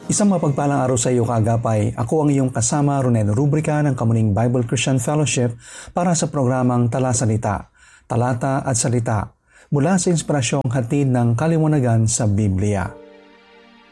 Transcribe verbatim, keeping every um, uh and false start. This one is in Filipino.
Isang mapagpalang araw sa iyo kaagapay. Ako ang iyong kasama, Ronel Rubrica ng Kamuning Bible Christian Fellowship para sa programang Tala Salita, Talata at Salita mula sa inspirasyong hatid ng kaliwanagan sa Biblia.